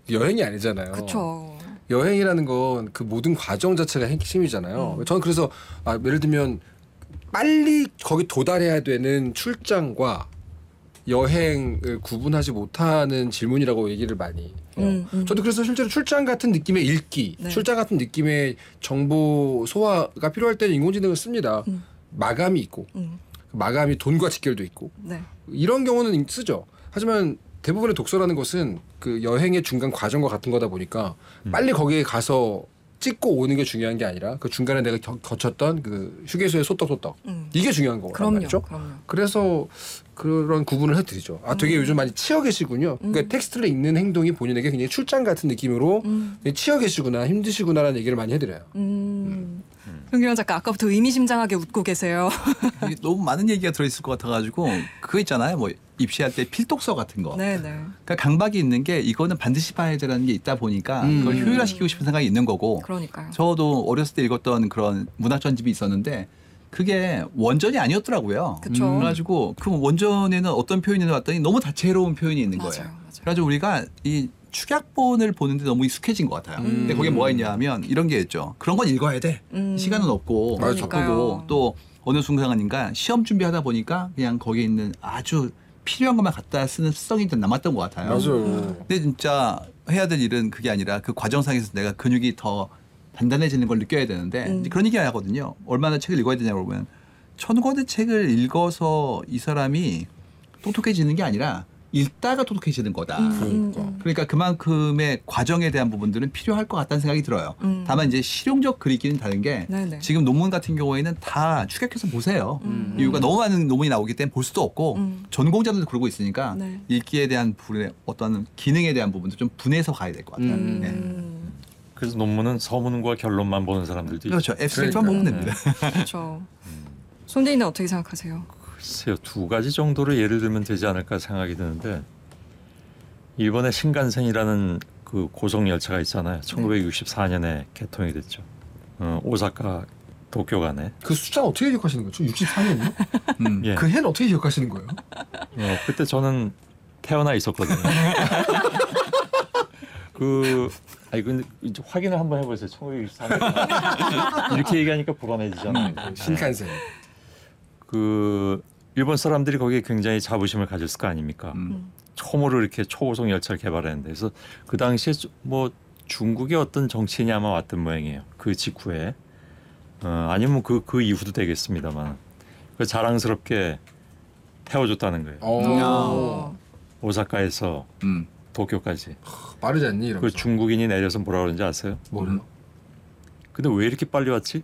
여행이 아니잖아요. 그렇죠. 여행이라는 건 그 모든 과정 자체가 핵심이잖아요. 저는 그래서 예를 들면 빨리 거기 도달해야 되는 출장과 여행을 구분하지 못하는 질문이라고 얘기를 많이 해요. 저도 그래서 실제로 출장 같은 느낌의 읽기, 네. 출장 같은 느낌의 정보 소화가 필요할 때는 인공지능을 씁니다. 마감이 있고 마감이 돈과 직결도 있고 네. 이런 경우는 쓰죠. 하지만 대부분의 독서라는 것은 그 여행의 중간 과정과 같은 거다 보니까 빨리 거기에 가서 찍고 오는 게 중요한 게 아니라 그 중간에 내가 거쳤던 그 휴게소의 소떡소떡 이게 중요한 거란 말이죠. 그럼요. 그래서 그런 구분을 해드리죠. 되게 요즘 많이 치여 계시군요. 그러니까 텍스트를 읽는 행동이 본인에게 굉장히 출장 같은 느낌으로 치여 계시구나, 힘드시구나라는 얘기를 많이 해드려요. 현기영 작가 아까부터 의미심장하게 웃고 계세요. 이게 너무 많은 얘기가 들어있을 것 같아가지고 그거 있잖아요. 뭐 입시할 때 필독서 같은 거. 네네. 그러니까 강박이 있는 게 이거는 반드시 봐야 되라는 게 있다 보니까 그걸 효율화시키고 싶은 생각이 있는 거고. 그러니까요. 저도 어렸을 때 읽었던 그런 문학 전집이 있었는데 그게 원전이 아니었더라고요. 그쵸. 그래가지고 그 원전에는 어떤 표현이 나왔더니 너무 다채로운 표현이 있는 맞아요. 거예요. 맞아요. 그래가지고 우리가 이 축약본을 보는데 너무 익숙해진 것 같아요. 근데 거기에 뭐가 있냐면 이런 게 있죠. 그런 건 읽어야 돼. 시간은 없고 그러니까요. 바쁘고 또 어느 순간인가 시험 준비하다 보니까 그냥 거기에 있는 아주 필요한 것만 갖다 쓰는 습성이 좀 남았던 것 같아요. 맞아요. 근데 진짜 해야 될 일은 그게 아니라 그 과정상에서 내가 근육이 더 단단해지는 걸 느껴야 되는데 이제 그런 얘기 하거든요. 얼마나 책을 읽어야 되냐고 그러면 1000권의 책을 읽어서 이 사람이 똑똑해지는 게 아니라 읽다가 똑똑해지는 거다. 그러니까 그만큼의 과정에 대한 부분들은 필요할 것 같다는 생각이 들어요. 다만 이제 실용적 글읽기는 다른 게 네네. 지금 논문 같은 경우에는 다 축약해서 보세요. 이유가 너무 많은 논문이 나오기 때문에 볼 수도 없고 전공자들도 그러고 있으니까 네. 읽기에 대한 부분의 어떤 기능에 대한 부분도 좀 분해서 가야 될 것 같아요. 네. 그래서 논문은 서문과 결론만 보는 사람들도 그렇죠. 앱스트랙트만 보면 됩니다. 그렇죠. 손대인은 어떻게 생각하세요? 글쎄요. 두 가지 정도로 예를 들면 되지 않을까 생각이 드는데 이번에 신간센이라는 그 고속 열차가 있잖아요. 1964년에 개통이 됐죠. 오사카 도쿄 간에. 그 숫자 어떻게 기억하시는 거죠? 64년이요? 예. 그 해는 어떻게 기억하시는 거예요? 그때 저는 태어나 있었거든요. 근데 이제 확인을 한번 해보세요. 1964년 이렇게 얘기하니까 불안해지잖아요. 신칸센. 그 일본 사람들이 거기에 굉장히 자부심을 가졌을 거 아닙니까? 처음으로 이렇게 초고속 열차를 개발했는데 그래서 그 당시에 뭐 중국의 어떤 정치인이 아마 왔던 모양이에요. 그 직후에 아니면 그 이후도 되겠습니다만 그 자랑스럽게 태워줬다는 거예요. 오사카에서 도쿄까지. 빠르지 않니? 이러면서. 그 중국인이 내려서 뭐라 그러는지 아세요? 뭐래요? 근데 왜 이렇게 빨리 왔지?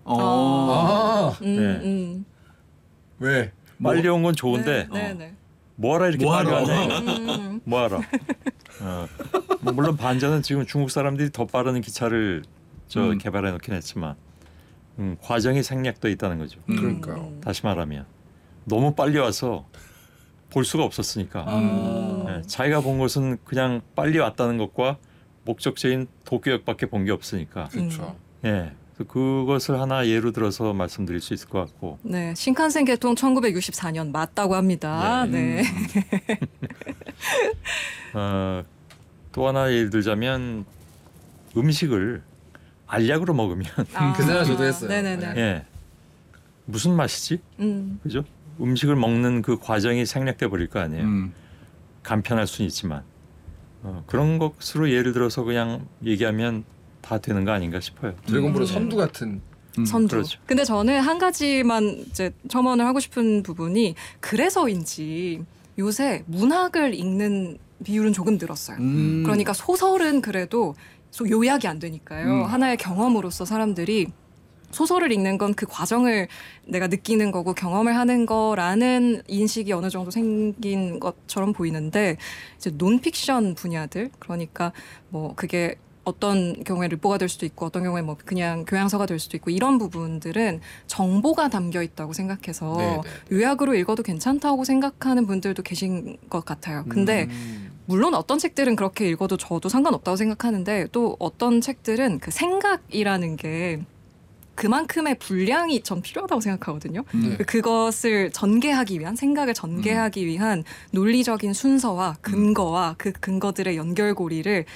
왜? 빨리 온 건 좋은데 네. 뭐하라 이렇게 빨리 뭐하러? 왔냐? 뭐하라? 뭐 물론 반전은 지금 중국 사람들이 더 빠른 기차를 개발해 놓긴 했지만 과정이 생략돼 있다는 거죠. 그러니까요. 다시 말하면 너무 빨리 와서 볼 수가 없었으니까 자기가 본 것은 그냥 빨리 왔다는 것과 목적지인 도쿄역밖에 본 게 없으니까 그렇죠. 그래서 그것을 하나 예로 들어서 말씀드릴 수 있을 것 같고 네, 신칸센 개통 1964년 맞다고 합니다. 네. 또 하나 예를 들자면 음식을 알약으로 먹으면 그 생각 저도 했어요. 네네네. 무슨 맛이지? 그죠? 음식을 먹는 그 과정이 생략돼 버릴 거 아니에요. 간편할 수는 있지만 그런 것으로 예를 들어서 그냥 얘기하면 다 되는 거 아닌가 싶어요. 드래곤볼의 선두 같은. 선두. 그렇죠. 근데 저는 한 가지만 이제 첨언을 하고 싶은 부분이 그래서인지 요새 문학을 읽는 비율은 조금 늘었어요. 그러니까 소설은 그래도 요약이 안 되니까요. 하나의 경험으로서 사람들이 소설을 읽는 건 그 과정을 내가 느끼는 거고 경험을 하는 거라는 인식이 어느 정도 생긴 것처럼 보이는데 이제 논픽션 분야들 그러니까 뭐 그게 어떤 경우에 르포가 될 수도 있고 어떤 경우에 뭐 그냥 교양서가 될 수도 있고 이런 부분들은 정보가 담겨 있다고 생각해서 네네. 요약으로 읽어도 괜찮다고 생각하는 분들도 계신 것 같아요. 근데 물론 어떤 책들은 그렇게 읽어도 저도 상관없다고 생각하는데 또 어떤 책들은 그 생각이라는 게 그만큼의 분량이 전 필요하다고 생각하거든요. 그것을 전개하기 위한 생각을 전개하기 위한 논리적인 순서와 근거와 그 근거들의 연결고리를